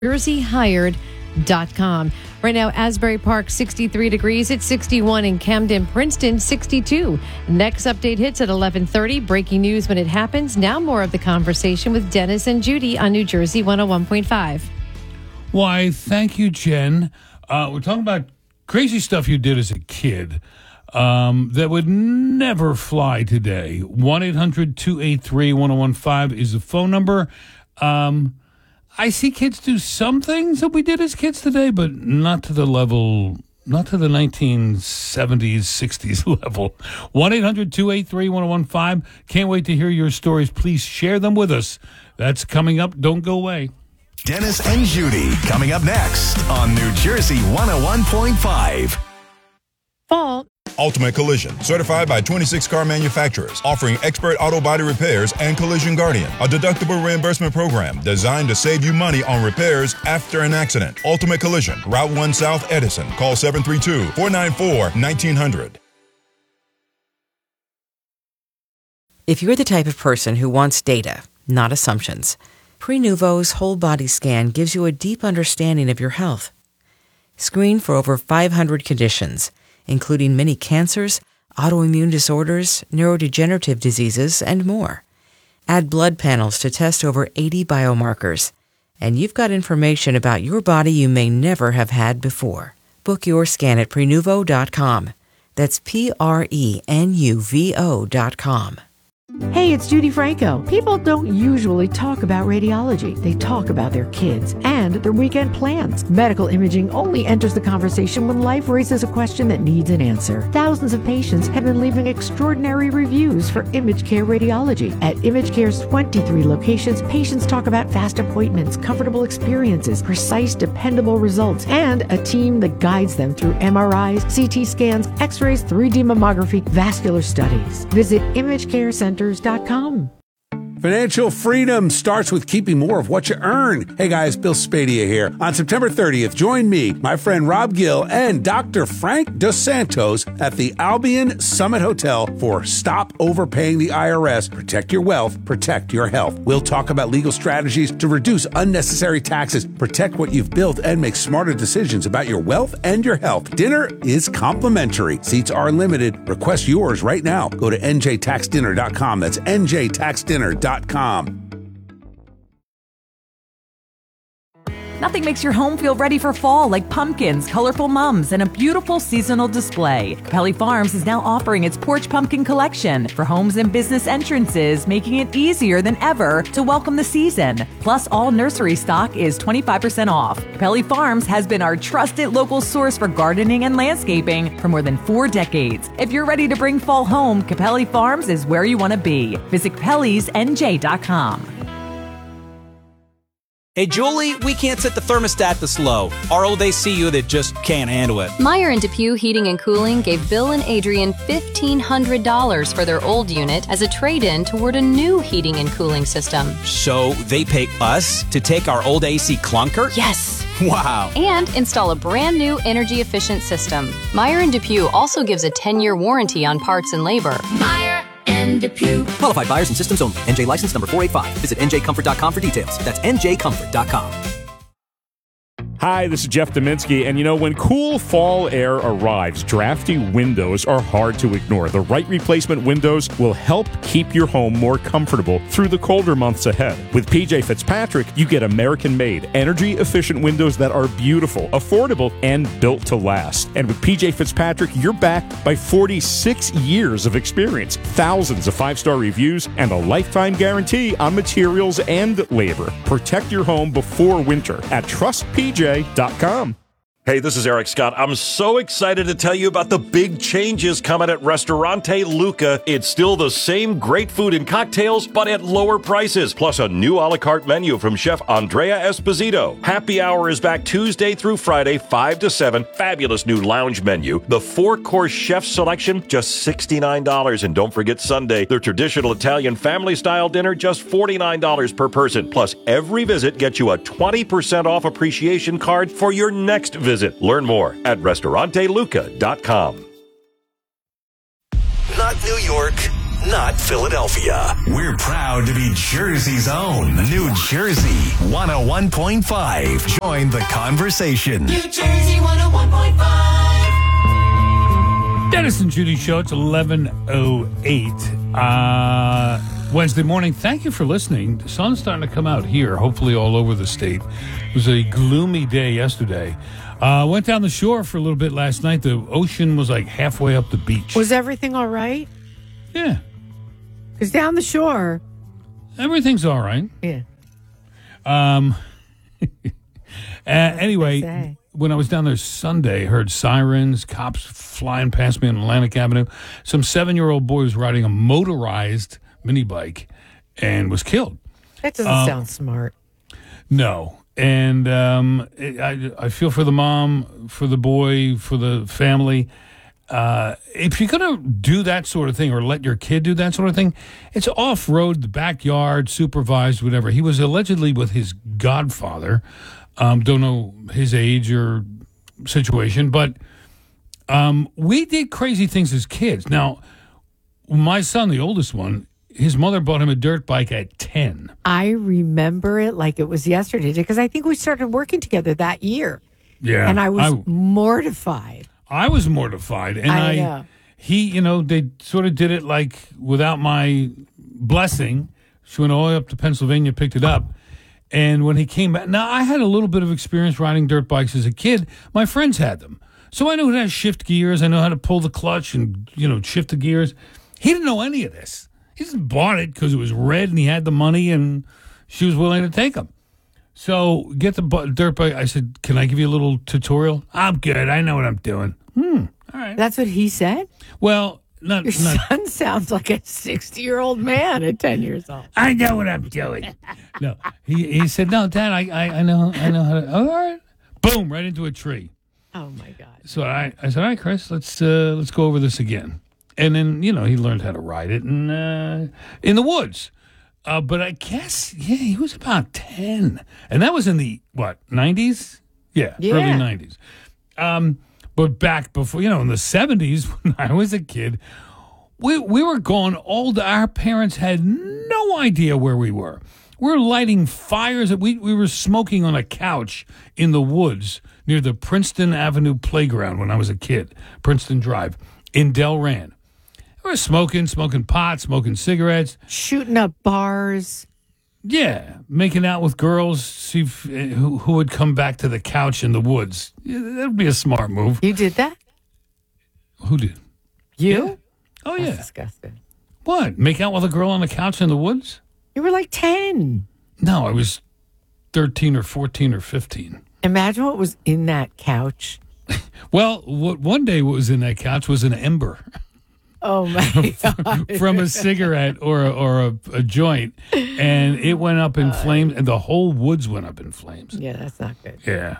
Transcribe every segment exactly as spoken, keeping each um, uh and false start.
jersey hired dot com. Right now, Asbury Park, sixty-three degrees. It's sixty-one in Camden, Princeton, sixty-two. Next update hits at eleven thirty. Breaking news when it happens. Now more of the conversation with Dennis and Judy on New Jersey one oh one point five. Why, thank you, Jen. Uh, we're talking about crazy stuff you did as a kid um, that would never fly today. one eight hundred two eight three one oh one five is the phone number. Um, I see kids do some things that we did as kids today, but not to the level, not to the nineteen seventies, sixties level. one eight hundred two eight three one oh one five. Can't wait to hear your stories. Please share them with us. That's coming up. Don't go away. Dennis and Judy coming up next on New Jersey one oh one point five. Fall. Ultimate Collision, certified by twenty-six car manufacturers, offering expert auto body repairs and Collision Guardian, a deductible reimbursement program designed to save you money on repairs after an accident. Ultimate Collision, Route one South, Edison. Call seven three two, four nine four, one nine zero zero. If you're the type of person who wants data, not assumptions, Prenuvo's whole body scan gives you a deep understanding of your health. Screen for over five hundred conditions, including many cancers, autoimmune disorders, neurodegenerative diseases, and more. Add blood panels to test over eighty biomarkers, and you've got information about your body you may never have had before. Book your scan at Prenuvo dot com. That's P R E N U V O dot com. Hey, it's Judy Franco. People don't usually talk about radiology. They talk about their kids and their weekend plans. Medical imaging only enters the conversation when life raises a question that needs an answer. Thousands of patients have been leaving extraordinary reviews for ImageCare Radiology. At ImageCare's twenty-three locations, patients talk about fast appointments, comfortable experiences, precise, dependable results, and a team that guides them through M R Is, C T scans, X-rays, three D mammography, vascular studies. Visit image care centers dot com. Financial freedom starts with keeping more of what you earn. Hey guys, Bill Spadia here. On September thirtieth, join me, my friend Rob Gill, and Doctor Frank Dos Santos at the Albion Summit Hotel for Stop Overpaying the I R S. Protect your wealth, protect your health. We'll talk about legal strategies to reduce unnecessary taxes, protect what you've built, and make smarter decisions about your wealth and your health. Dinner is complimentary. Seats are limited. Request yours right now. Go to N J tax dinner dot com. That's N J tax dinner dot com. Nothing makes your home feel ready for fall like pumpkins, colorful mums, and a beautiful seasonal display. Capelli Farms is now offering its Porch Pumpkin Collection for homes and business entrances, making it easier than ever to welcome the season. Plus, all nursery stock is twenty-five percent off. Capelli Farms has been our trusted local source for gardening and landscaping for more than four decades. If you're ready to bring fall home, Capelli Farms is where you want to be. Visit Capellis N J dot com. Hey, Julie, we can't set the thermostat this low. Or will they see you that just can't handle it? Meyer and DePue Heating and Cooling gave Bill and Adrian fifteen hundred dollars for their old unit as a trade-in toward a new heating and cooling system. So they pay us to take our old A C clunker? Yes. Wow. And install a brand new energy-efficient system. Meyer and DePue also gives a ten-year warranty on parts and labor. Meyer and DePue. Qualified buyers and systems only. N J license number four eight five. Visit N J comfort dot com for details. That's N J comfort dot com. Hi, this is Jeff Dominski, and you know, when cool fall air arrives, drafty windows are hard to ignore. The right replacement windows will help keep your home more comfortable through the colder months ahead. With P J Fitzpatrick, you get American-made, energy-efficient windows that are beautiful, affordable, and built to last. And with P J Fitzpatrick, you're backed by forty-six years of experience, thousands of five-star reviews, and a lifetime guarantee on materials and labor. Protect your home before winter at trust P J dot com. Hey, this is Eric Scott. I'm so excited to tell you about the big changes coming at Ristorante Luca. It's still the same great food and cocktails, but at lower prices, plus a new a la carte menu from Chef Andrea Esposito. Happy Hour is back Tuesday through Friday, five to seven. Fabulous new lounge menu. The four-course chef selection, just sixty-nine dollars. And don't forget Sunday, their traditional Italian family-style dinner, just forty-nine dollars per person. Plus, every visit gets you a twenty percent off appreciation card for your next visit. Visit. Learn more at Ristorante Luca dot com. Not New York, not Philadelphia. We're proud to be Jersey's own New Jersey one oh one point five. Join the conversation. New Jersey one oh one point five. Dennis and Judy Show. It's eleven oh eight. Uh, Wednesday morning. Thank you for listening. The sun's starting to come out here, hopefully all over the state. It was a gloomy day yesterday. Uh, went down the shore for a little bit last night. The ocean was like halfway up the beach. Was everything all right? Yeah. Because down the shore. Everything's all right. Yeah. Um. uh, anyway, when I was down there Sunday, heard sirens, cops flying past me on Atlantic Avenue. Some seven-year-old boy was riding a motorized mini bike and was killed. That doesn't um, sound smart. No. And um, it, I, I feel for the mom, for the boy, for the family. Uh, if you're going to do that sort of thing or let your kid do that sort of thing, it's off-road, the backyard, supervised, whatever. He was allegedly with his godfather. Um, don't know his age or situation, but um, we did crazy things as kids. Now, my son, the oldest one, his mother bought him a dirt bike at ten. I remember it like it was yesterday because I think we started working together that year. Yeah. And I was I, mortified. I was mortified. And I, I know. he, you know, they sort of did it like without my blessing. She went all the way up to Pennsylvania, picked it up. And when he came back, now I had a little bit of experience riding dirt bikes as a kid. My friends had them. So I knew how to shift gears. I know how to pull the clutch and, you know, shift the gears. He didn't know any of this. He just bought it because it was red and he had the money and she was willing to take him. So get the bu- dirt bike. I said, can I give you a little tutorial? I'm good. I know what I'm doing. Hmm. All right. That's what he said? Well, not. Your not, son sounds like a sixty-year-old man at ten years old. I know what I'm doing. No, he he said, no, Dad, I, I, I know I know how to. Oh, all right. Boom, right into a tree. Oh, my God. So I, I said, all right, Chris, let's uh, let's go over this again. And then, you know, he learned how to ride it in, uh, in the woods. Uh, but I guess, yeah, he was about ten. And that was in the, what, nineties? Yeah, Yeah. early nineties. Um, but back before, you know, in the seventies, when I was a kid, we, we were gone old. Our parents had no idea where we were. We were lighting fires. We, we were smoking on a couch in the woods near the Princeton Avenue playground when I was a kid, Princeton Drive, in Delran. We were smoking, smoking pot, smoking cigarettes. Shooting up bars. Yeah, making out with girls, see if, uh, who, who would come back to the couch in the woods. Yeah, that would be a smart move. You did that? Who did? You? Yeah. Oh, That's yeah. disgusting. What? Make out with a girl on the couch in the woods? You were like ten. No, I was thirteen or fourteen or fifteen. Imagine what was in that couch. Well, what one day what was in that couch was an ember. Oh, my God. From a cigarette or a, or a, a joint, and it went up in flames, and the whole woods went up in flames. Yeah, that's not good. Yeah.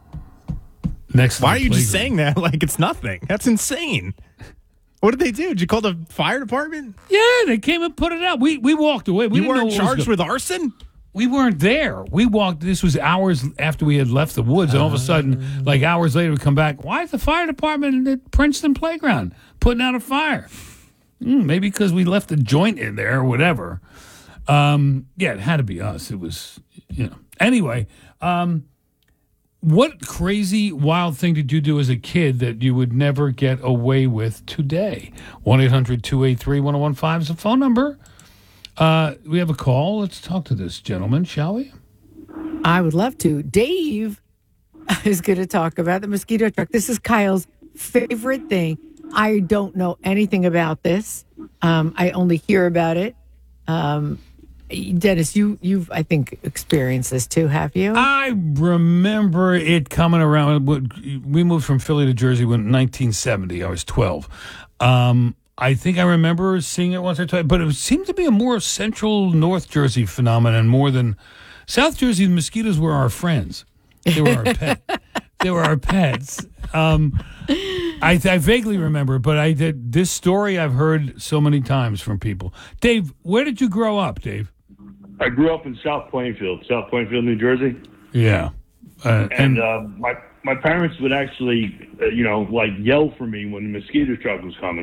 Next. Why are you just saying that like it's nothing? That's insane. What did they do? Did you call the fire department? Yeah, they came and put it out. We we walked away. We you didn't weren't know what was charged go- with arson? We weren't there. We walked. This was hours after we had left the woods, and all of a sudden, like hours later, we come back. Why is the fire department at Princeton Playground putting out a fire? Mm, maybe because we left a joint in there or whatever. Um, yeah, it had to be us. It was, you know. Anyway, um, what crazy, wild thing did you do as a kid that you would never get away with today? one eight hundred two eight three one oh one five is the phone number. Uh, we have a call. Let's talk to this gentleman, shall we? I would love to. Dave is going to talk about the mosquito truck. This is Kyle's favorite thing. I don't know anything about this. Um, I only hear about it. Um, Dennis, you, you've, I think, experienced this too, have you? I remember it coming around. We moved from Philly to Jersey in nineteen seventy. I was twelve. Um, I think I remember seeing it once or twice, but it seemed to be a more central North Jersey phenomenon more than South Jersey. The mosquitoes were our friends. They were our pet. They were our pets. Um, I, I vaguely remember, but I did this story I've heard so many times from people. Dave, where did you grow up, Dave? I grew up in South Plainfield, South Plainfield, New Jersey. Yeah. Uh, and uh, my my parents would actually, uh, you know, like yell for me when the mosquito truck was coming.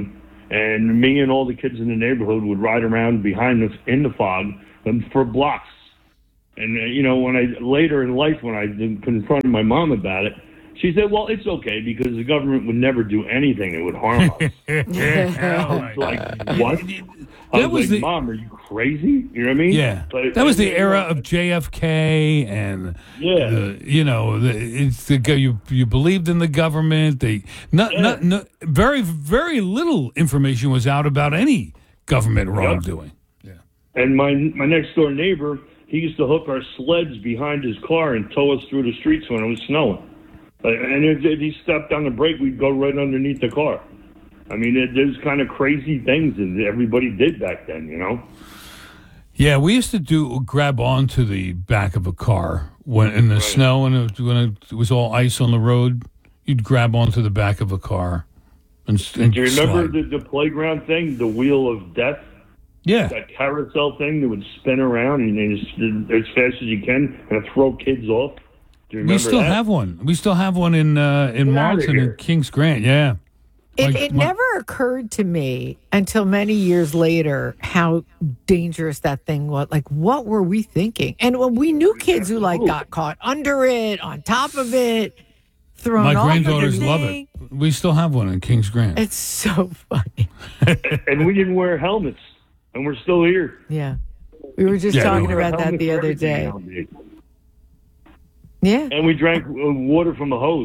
And me and all the kids in the neighborhood would ride around behind us in the fog um, for blocks. And, uh, you know, when I later in life, when I confronted my mom about it, she said, well, it's okay because the government would never do anything that would harm us. I was like, what? I That was, was like, the- Mom, are you crazy? You know what I mean? Yeah, But- that was the era of J F K, and Yeah. uh, you know, the, it's the go- you you believed in the government. They not Yeah. not no, very very little information was out about any government wrongdoing. And my my next door neighbor, he used to hook our sleds behind his car and tow us through the streets when it was snowing. Uh, And if, if he stepped on the brake, we'd go right underneath the car. I mean, it, there's kind of crazy things that everybody did back then, you know? Yeah, we used to do grab onto the back of a car when in the snow and it, when it was all ice on the road. You'd grab onto the back of a car and, s- and Do you remember slide. the, the playground thing, the wheel of death? Yeah. That carousel thing that would spin around and then just, as fast as you can and throw kids off. Do you remember We still that? have one. We still have one in uh, in Get outta Marlton here. and Kings Grant. Yeah. It, My- it my- never occurred to me until many years later how dangerous that thing was. Like, what were we thinking? And when we knew kids who like got caught under it, on top of it, thrown My off of the granddaughters love thing. it. We still have one in Kings Grant. It's so funny. And we didn't wear helmets, and we're still here. Yeah. We were just Yeah, we talking were. about that Helmets the for other everything day. nowadays. Yeah. And we drank uh, water from a hose.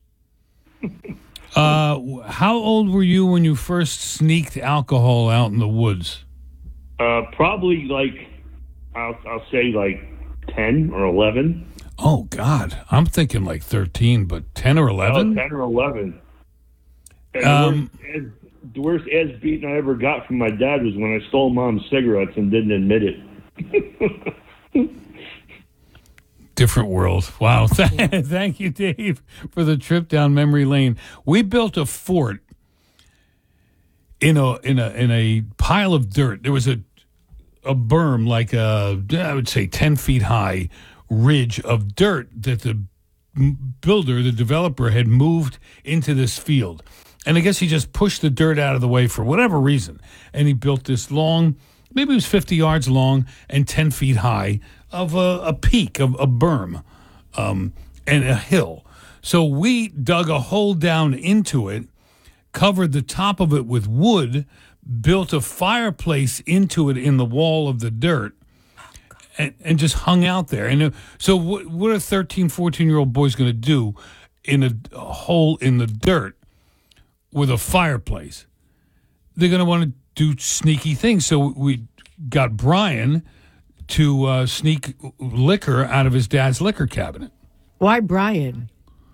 Uh, how old were you when you first sneaked alcohol out in the woods? Uh, probably like, I'll, I'll say like ten or eleven. Oh God, I'm thinking like thirteen, but ten or Oh, eleven. ten or eleven. And Um, the, worst, as, the worst ass beating I ever got from my dad was when I stole mom's cigarettes and didn't admit it. Different world. Wow. Thank you, Dave, for the trip down memory lane. We built a fort in a in a in a pile of dirt. There was a a berm, like a I would say ten feet high ridge of dirt that the m- builder, the developer, had moved into this field. And I guess he just pushed the dirt out of the way for whatever reason. And he built this long, maybe it was fifty yards long and ten feet high of a, a peak, of a berm, um, and a hill. So we dug a hole down into it, covered the top of it with wood, built a fireplace into it in the wall of the dirt, and, and just hung out there. And uh, so what, what are thirteen, fourteen-year-old boys going to do in a, a hole in the dirt with a fireplace? They're going to want to do sneaky things. So we got Brian to uh, sneak liquor out of his dad's liquor cabinet. Why Brian?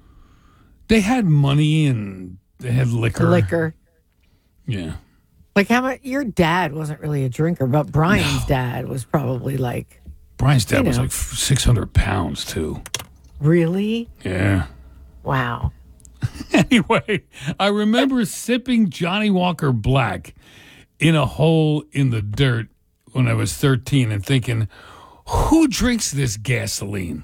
They had money and they had liquor. Liquor. Yeah. Like how much? Your dad wasn't really a drinker, but Brian's dad was probably like. Brian's dad You was know. like six hundred pounds, too. Really? Yeah. Wow. Anyway, I remember sipping Johnny Walker Black in a hole in the dirt when I was thirteen and thinking, who drinks this gasoline?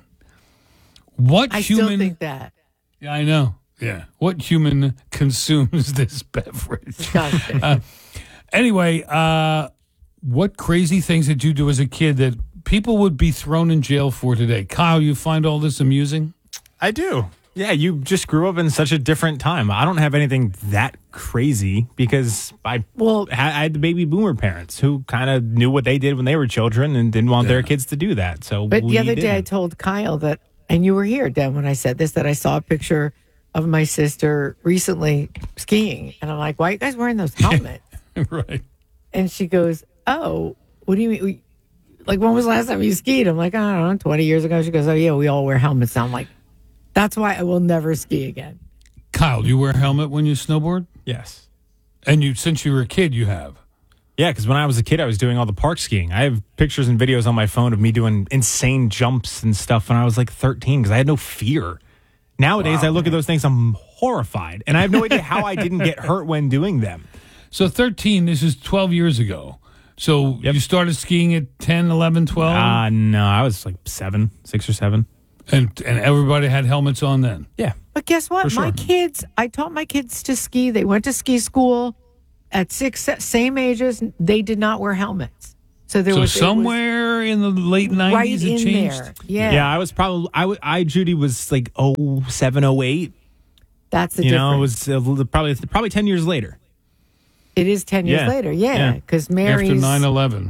What I human? still think that. Yeah, I know. Yeah. What human consumes this beverage? Uh, anyway, uh, what crazy things did you do as a kid that people would be thrown in jail for today? Kyle, you find all this amusing? I do. Yeah, you just grew up in such a different time. I don't have anything that crazy because I well I had the baby boomer parents who kind of knew what they did when they were children and didn't want their kids to do that. So, But we the other day I didn't. told Kyle that, and you were here, Dan, when I said this, that I saw a picture of my sister recently skiing. And I'm like, why are you guys wearing those helmets? Right. And she goes, oh, what do you mean? We, like, when was the last time you skied? I'm like, I don't know, twenty years ago. She goes, oh, yeah, we all wear helmets now. I'm like, that's why I will never ski again. Kyle, do you wear a helmet when you snowboard? Yes. And you, since you were a kid, you have. Yeah, because when I was a kid, I was doing all the park skiing. I have pictures and videos on my phone of me doing insane jumps and stuff when I was like thirteen because I had no fear. Nowadays, Wow, I look man. at those things, I'm horrified. And I have no idea how I didn't get hurt when doing them. So thirteen, this is twelve years ago. So you started skiing at ten, eleven, twelve? Uh, no, I was like seven, six or seven. And and everybody had helmets on then? Yeah. But guess what? For sure. My kids, I taught my kids to ski. They went to ski school at six, same ages, they did not wear helmets. So there so was somewhere in the late nineties right it in changed. there. Yeah, Yeah, I was probably, I, w- I Judy was like oh seven, oh eight. that's the You difference. know, it was uh, li- probably probably ten years later. It is ten years Yeah. later. Yeah, Yeah. because Mary's After nine eleven.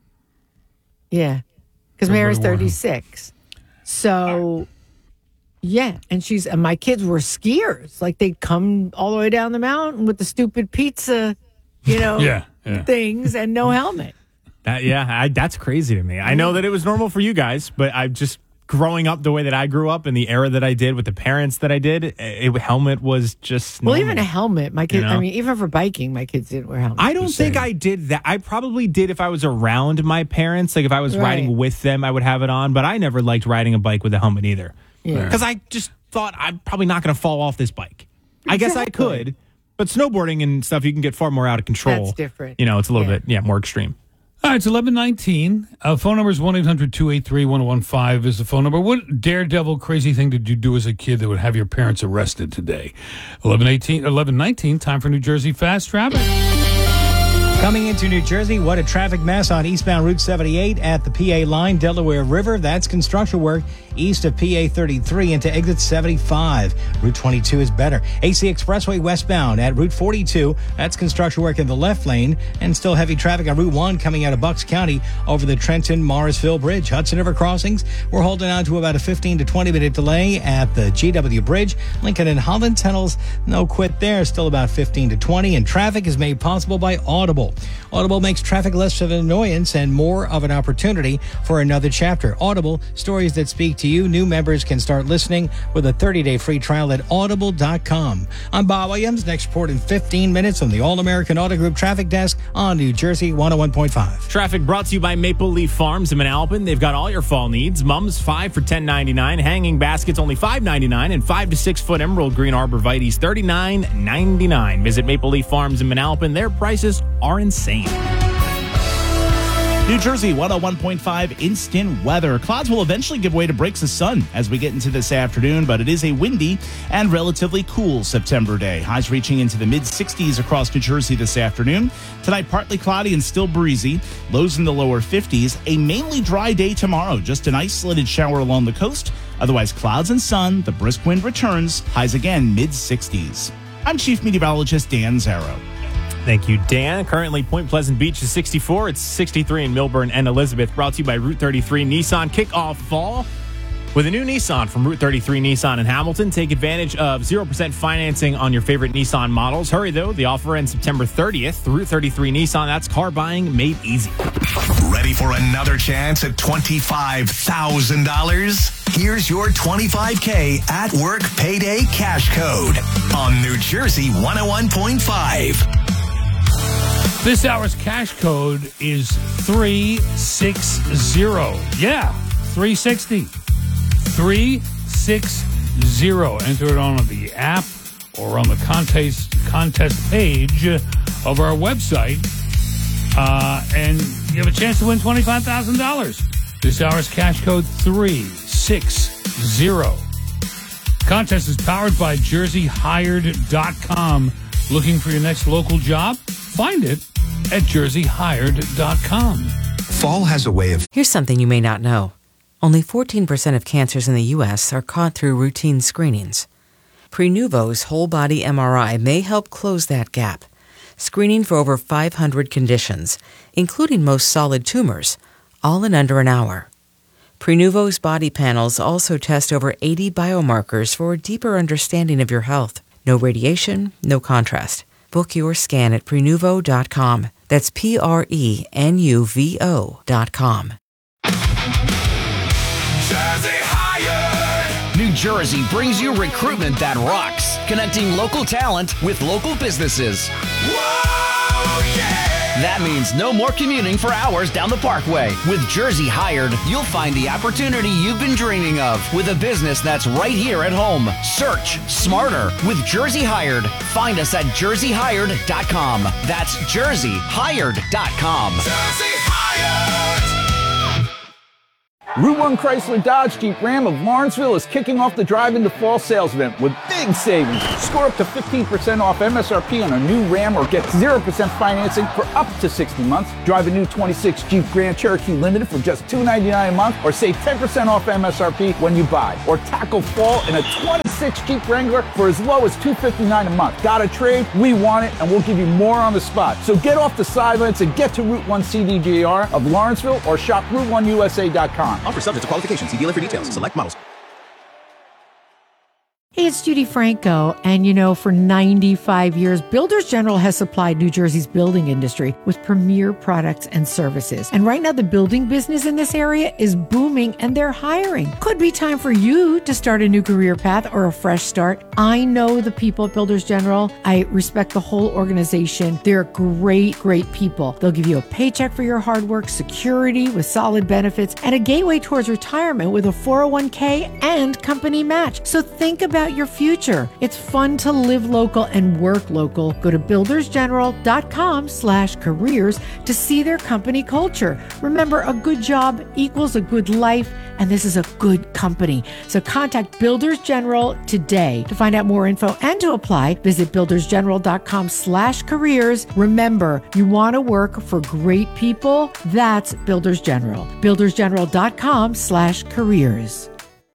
Yeah, because Everybody Mary's wore them. thirty-six. So, yeah, and she's and my kids were skiers. Like they'd come all the way down the mountain with the stupid pizza, you know, Yeah, yeah. things and no helmet. That, yeah, I, that's crazy to me. I know that it was normal for you guys, but I just growing up the way that I grew up in the era that I did with the parents that I did, it, it- helmet was just Well, normal. even a helmet, my kids. You know? I mean, even for biking, my kids didn't wear helmets. I don't think I did that. I probably did if I was around my parents. Like if I was Right. riding with them, I would have it on. But I never liked riding a bike with a helmet either. Yeah. Because I just thought I'm probably not going to fall off this bike. I guess I Exactly. could, but snowboarding and stuff, you can get far more out of control. That's different. You know, it's a little Yeah. bit, yeah, more extreme. All right, it's eleven nineteen. Uh, phone number is one eight hundred two eight three one zero one five is the phone number. What daredevil crazy thing did you do as a kid that would have your parents arrested today? eleven eighteen, eleven nineteen, time for New Jersey Fast Traffic. Coming into New Jersey, what a traffic mess on eastbound Route seventy-eight at the P A line, Delaware River. That's construction work east of P A thirty-three into exit seventy-five. Route twenty-two is better. A C Expressway westbound at Route forty-two. That's construction work in the left lane. And still heavy traffic on Route one coming out of Bucks County over the Trenton-Morrisville Bridge. Hudson River crossings, we're holding on to about a fifteen to twenty minute delay at the G W Bridge. Lincoln and Holland tunnels, no quit there. Still about fifteen to twenty. And traffic is made possible by Audible. Audible makes traffic less of an annoyance and more of an opportunity for another chapter. Audible, stories that speak to you. New members can start listening with a thirty day free trial at audible dot com. I'm Bob Williams. Next report in fifteen minutes from the All-American Auto Group Traffic Desk on New Jersey one oh one point five. Traffic brought to you by Maple Leaf Farms in Manalapan. They've got all your fall needs. Mums five for ten ninety-nine. Hanging baskets only five ninety-nine, and five to six foot emerald green arborvitaes thirty-nine ninety-nine. Visit Maple Leaf Farms in Manalapan. Their prices are insane. New Jersey one oh one point five instant weather. Clouds will eventually give way to breaks of sun as we get into this afternoon, but it is a windy and relatively cool September day. Highs reaching into the mid sixties across New Jersey this afternoon. Tonight, partly cloudy and still breezy. Lows in the lower fifties. A mainly dry day tomorrow. Just an isolated shower along the coast. Otherwise, clouds and sun. The brisk wind returns. Highs again mid sixties. I'm Chief Meteorologist Dan Zarrow. Thank you, Dan. Currently, Point Pleasant Beach is sixty-four. It's sixty-three in Milburn and Elizabeth. Brought to you by Route thirty-three Nissan. Kick off fall with a new Nissan from Route thirty-three Nissan in Hamilton. Take advantage of zero percent financing on your favorite Nissan models. Hurry, though. The offer ends September thirtieth. Route thirty-three Nissan. That's car buying made easy. Ready for another chance at twenty-five thousand dollars? Here's your twenty-five K at work payday cash code on New Jersey one oh one point five. This hour's cash code is three sixty. Yeah, three sixty. three sixty. Enter it on the app or on the contest contest page of our website, uh, and you have a chance to win twenty-five thousand dollars. This hour's cash code three sixty. Contest is powered by jersey hired dot com. Looking for your next local job? Find it at jersey hired dot com. Fall has a way of... Here's something you may not know. Only fourteen percent of cancers in the U S are caught through routine screenings. Prenuvo's whole body M R I may help close that gap. Screening for over five hundred conditions, including most solid tumors, all in under an hour. Prenuvo's body panels also test over eighty biomarkers for a deeper understanding of your health. No radiation, no contrast. Book your scan at prenuvo dot com. That's P R E N U V O dot com. Jersey Hired. New Jersey brings you recruitment that rocks, connecting local talent with local businesses. Whoa, yeah. That means no more commuting for hours down the Parkway. With Jersey Hired, you'll find the opportunity you've been dreaming of with a business that's right here at home. Search smarter with Jersey Hired. Find us at jersey hired dot com. That's jersey hired dot com. Jersey Hired. Route one Chrysler Dodge Jeep Ram of Lawrenceville is kicking off the Drive into Fall sales event with big big savings. Score up to fifteen percent off M S R P on a new Ram or get zero percent financing for up to sixty months. Drive a new twenty-six Jeep Grand Cherokee Limited for just two hundred ninety-nine dollars a month, or save ten percent off M S R P when you buy. Or tackle fall in a twenty-six Jeep Wrangler for as low as two hundred fifty-nine dollars a month. Got a trade? We want it, and we'll give you more on the spot. So get off the sidelines and get to Route one C D J R of Lawrenceville or shop route one U S A dot com. Offer subject to qualification. See dealer for details. Select models. Hey, it's Judy Franco, and you know, for ninety-five years, Builders General has supplied New Jersey's building industry with premier products and services. And right now, the building business in this area is booming, and they're hiring. Could be time for you to start a new career path or a fresh start. I know the people at Builders General. I respect the whole organization. They're great, great people. They'll give you a paycheck for your hard work, security with solid benefits, and a gateway towards retirement with a four oh one k and company match. So think about your future. It's fun to live local and work local. Go to buildersgeneral.com slash careers to see their company culture. Remember, a good job equals a good life, and this is a good company. So contact Builders General today. To find out more info and to apply, visit buildersgeneral.com slash careers. Remember, you want to work for great people? That's Builders General. buildersgeneral.com slash careers.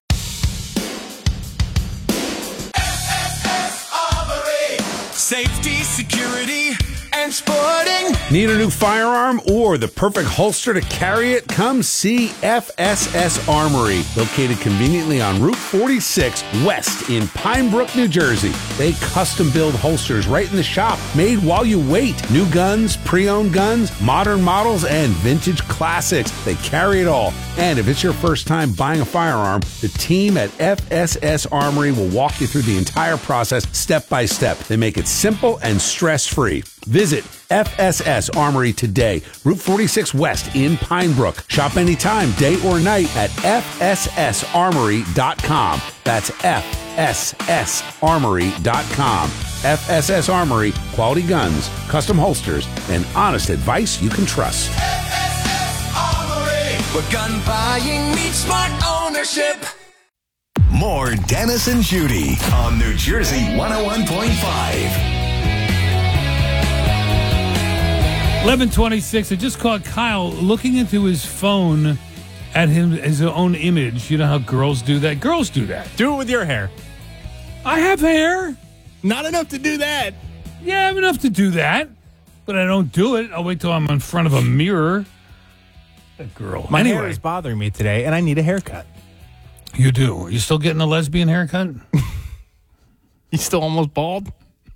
Safety, security, and sporting. Need a new firearm or the perfect holster to carry it? Come see F S S Armory, located conveniently on Route forty-six West in Pine Brook, New Jersey. They custom build holsters right in the shop, made while you wait. New guns, pre-owned guns, modern models, and vintage classics. They carry it all. And if it's your first time buying a firearm, the team at F S S Armory will walk you through the entire process step by step. They make it simple and stress-free. Visit F S S Armory today, Route forty-six West in Pine Brook. Shop anytime, day or night at F S S armory dot com. That's F S S armory dot com. F S S Armory, quality guns, custom holsters, and honest advice you can trust. F S S Armory, where gun buying meets smart ownership. More Dennis and Judy on New Jersey one oh one point five. eleven twenty-six. I just caught Kyle looking into his phone at him his own image. You know how girls do that? Girls do that. Do it with your hair. I have hair. Not enough to do that. Yeah, I have enough to do that, but I don't do it. I'll wait till I'm in front of a mirror. That girl. My anyway, hair is bothering me today, and I need a haircut. You do. Are you still getting a lesbian haircut? You still almost bald?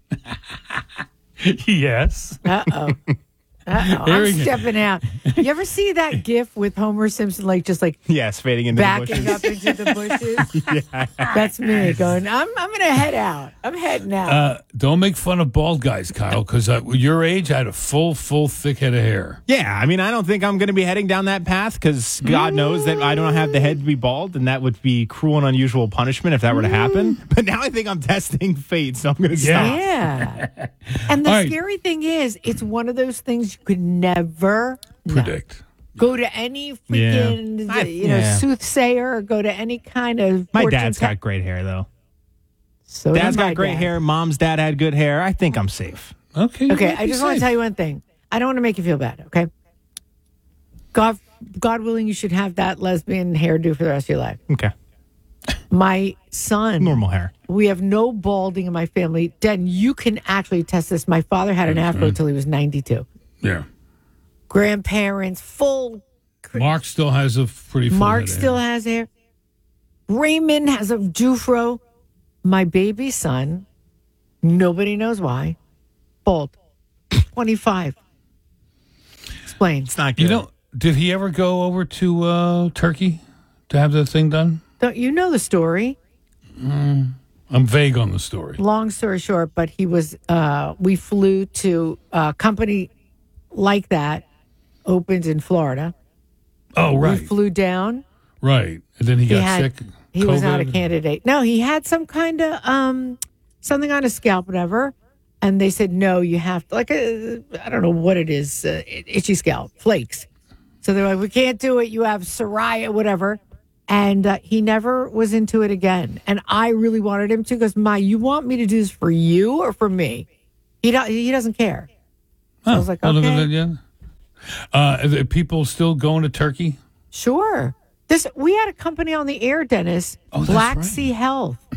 Yes. Uh-oh. Uh-oh. There I'm we go. stepping out. You ever see that gif with Homer Simpson, like just like Yes, fading into backing the up into the bushes? yeah. That's me going, I'm I'm going to head out. I'm heading out. Uh, don't make fun of bald guys, Kyle, because at your age, I had a full, full, thick head of hair. Yeah, I mean, I don't think I'm going to be heading down that path because God knows that I don't have the head to be bald, and that would be cruel and unusual punishment if that were to happen. But now I think I'm testing fate, so I'm going to stop. Yeah. And the All right. scary thing is, it's one of those things you could never know. Predict. Go to any freaking, Yeah. you know, Yeah. soothsayer, or go to any kind of. My fortune dad's te- got great hair, though. So Dad's did my got great dad. hair. Mom's dad had good hair. I think I'm safe. Okay. Okay, I just want to tell you one thing. I don't want to make you feel bad, okay? God, God willing, you should have that lesbian hairdo for the rest of your life. Okay. My son. Normal hair. We have no balding in my family. Dan, you can actually test this. My father had an afro till he was ninety-two. Yeah. Grandparents, full. Mark still has a pretty full Mark head of still hair. has hair. Raymond has a Jufro. My baby son, nobody knows why, bald. twenty-five. Explain. It's not good. You know, did he ever go over to uh, Turkey to have the thing done? Don't you know the story? Mm, I'm vague on the story. Long story short, but he was, uh, we flew to a company like that, opened in Florida. Oh, right. We flew down. Right. And then he, He got had- sick. He was not a COVID? candidate. No, he had some kind of um something on his scalp, whatever. And they said, no, you have to, like, a, I don't know what it is, uh, itchy scalp, flakes. So they're like, we can't do it. You have psoriasis, whatever. And uh, he never was into it again. And I really wanted him to. Because, Ma, you want me to do this for you or for me? He, do- he doesn't care. So I was like, okay. Yeah. Uh, are there people still going to Turkey? Sure. This we had a company on the air, Dennis. Oh, that's Black right. Sea Health.